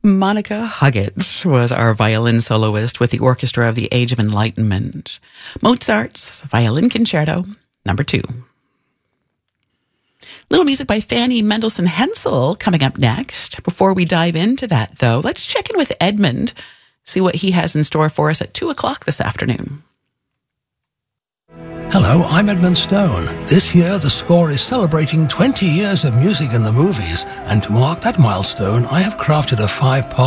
Monica Huggett was our violin soloist with the Orchestra of the Age of Enlightenment. Mozart's Violin Concerto, number 2. Little music by Fanny Mendelssohn Hensel coming up next. Before we dive into that, though, let's check in with Edmund, see what he has in store for us at 2 o'clock this afternoon. Hello, I'm Edmund Stone. This year, the score is celebrating 20 years of music in the movies, and to mark that milestone, I have crafted a 5-part